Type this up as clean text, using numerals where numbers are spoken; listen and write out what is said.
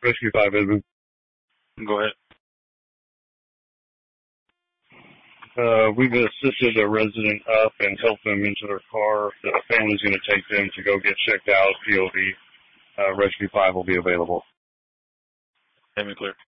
Rescue 5, Edmund. Go ahead. We've assisted a resident up and helped them into their car. The family's going to take them to go get checked out. POV. Rescue 5 will be available. Let me clear.